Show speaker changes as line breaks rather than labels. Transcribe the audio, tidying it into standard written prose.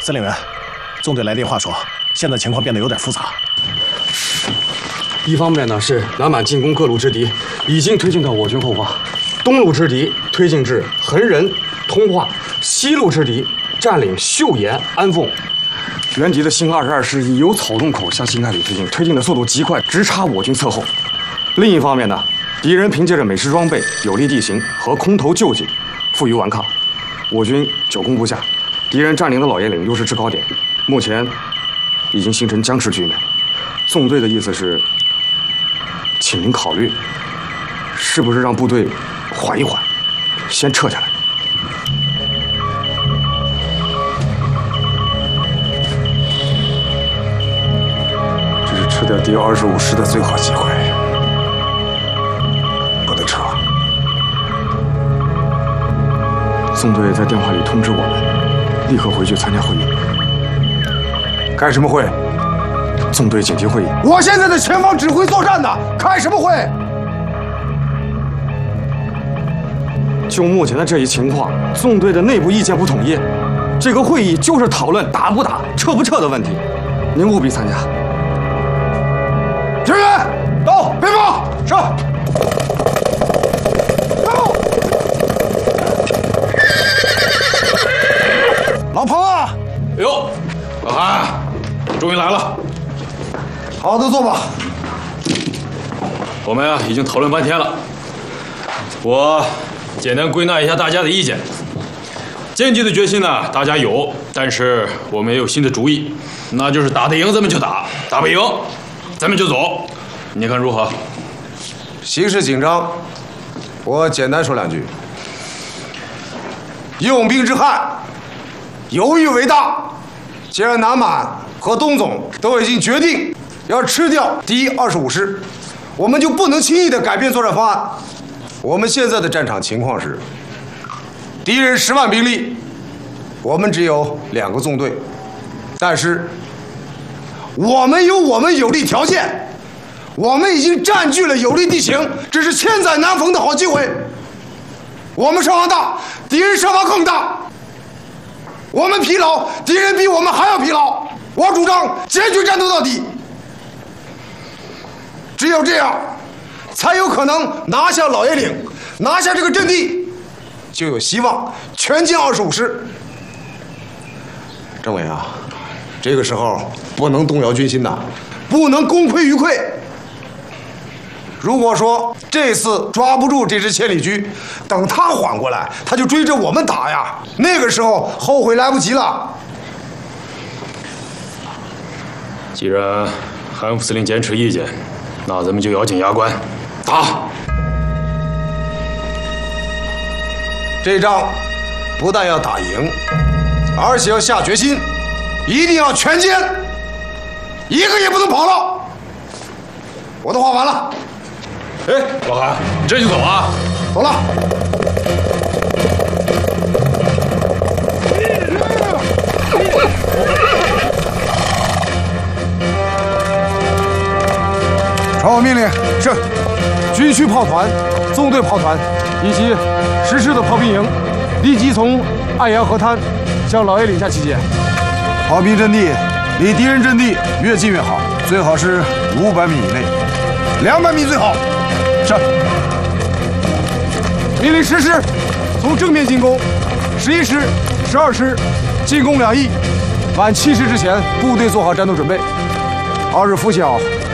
司令员，纵队来电话说，现在情况变得有点复杂。
一方面呢是南满进攻各路之敌已经推进到我军后方，东路之敌推进至横仁、通化，西路之敌占领岫岩、安凤。原敌的新22师已由草洞口向新开里推进，推进的速度极快，直插我军侧后。另一方面呢，敌人凭借着美式装备、有利地形和空投救济，负隅顽抗，我军久攻不下。敌人占领的老爷岭又是制高点，目前已经形成僵持局面。纵队的意思是，请您考虑，是不是让部队缓一缓，先撤下来。
这是撤掉第25师的最好机会，不能撤。
纵队在电话里通知我们，立刻回去参加会议。
开什么会？
纵队紧急会议。
我现在在前方指挥作战呢，开什么会？
就目前的这一情况，纵队的内部意见不统一，这个会议就是讨论打不打、撤不撤的问题。您务必参加。
人员到，备报。是。到。老彭啊！
哎呦，老韩，终于来了。
好的，坐吧。
我们已经讨论半天了，我简单归纳一下大家的意见。坚决的决心呢，大家有，但是我们也有新的主意，那就是打得赢咱们就打，打不赢咱们就走。你看如何？
形势紧张，我简单说两句。用兵之害，犹豫为大。既然南满和东总都已经决定要吃掉第25师，我们就不能轻易地改变作战方案。我们现在的战场情况是，敌人10万兵力，我们只有2个纵队，但是我们有我们有利条件，我们已经占据了有利地形，这是千载难逢的好机会。我们伤亡大，敌人伤亡更大。我们疲劳，敌人比我们还要疲劳。我主张坚决战斗到底。只有这样，才有可能拿下老爷岭，拿下这个阵地，就有希望全歼25师。政委啊，这个时候不能动摇军心呐，不能功亏一篑。如果说这次抓不住这只千里驹，等他缓过来，他就追着我们打呀，那个时候后悔来不及了。
既然韩副司令坚持意见，那咱们就咬紧牙关，打。
这仗不但要打赢，而且要下决心，一定要全歼，一个也不能跑了。我的话完了。
哎，老韩，你这就走啊？
走了。传我命令。是。军区炮团、纵队炮团以及10师的炮兵营，立即从爱阳河滩向老爷岭下集结。炮兵阵地离敌人阵地越近越好，最好是500米以内，200米最好。是。命令10师从正面进攻，11师、12师进攻2翼，晚7时之前，部队做好战斗准备。2日拂晓，